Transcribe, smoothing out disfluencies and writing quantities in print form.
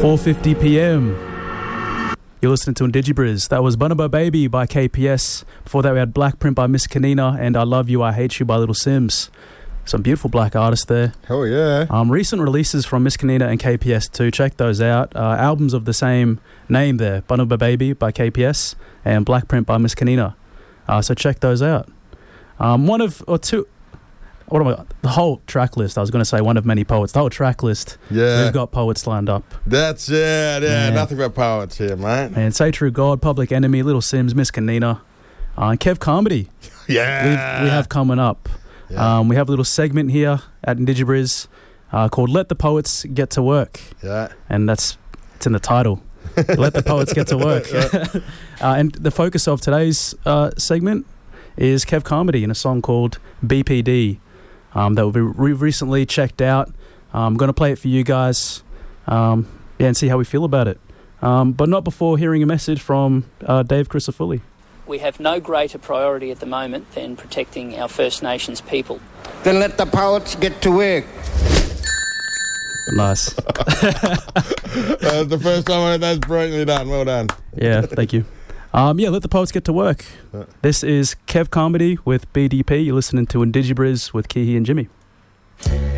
4:50 p.m. You're listening to Indigibriz. That was Bonobo Baby by KPS. Before that, we had Black Print by Miss Kanina and I Love You, I Hate You by Little Sims. Some beautiful black artists there. Hell yeah. Recent releases from Miss Kanina and KPS too. Check those out. Albums of the same name there. Bonobo Baby by KPS and Black Print by Miss Kanina. So check those out. The whole track list. I was going to say one of many poets. The whole track list. Yeah. We've got poets lined up. That's it. Yeah. Nothing but poets here, mate. And Say True God, Public Enemy, Little Sims, Miss Kanina, and Kev Carmody. Yeah. We have coming up. Yeah. We have a little segment here at Indigibriz called Let the Poets Get to Work. Yeah. And it's in the title. Let the Poets Get to Work. And the focus of today's segment is Kev Carmody in a song called BPD that we've recently checked out. I'm going to play it for you guys and see how we feel about it. But not before hearing a message from Dave Crisafulli. We have no greater priority at the moment than protecting our First Nations people. Then let the poets get to work. Nice. That's the first time I heard. That's brilliantly done. Well done. Yeah, thank you. Let the poets get to work. This is Kev Carmody with BDP. You're listening to Indigibriz with Kihi and Jimmy.